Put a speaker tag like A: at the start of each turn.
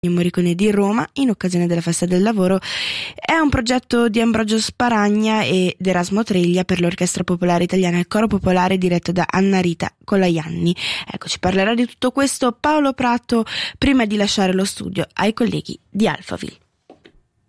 A: Morricone di Roma in occasione della Festa del Lavoro è un progetto di Ambrogio Sparagna ed Erasmo Treglia per l'Orchestra Popolare Italiana e il Coro Popolare diretto da Anna Rita Colaianni. Ecco, ci parlerà di tutto questo Paolo Prato prima di lasciare lo studio ai colleghi di Alphaville.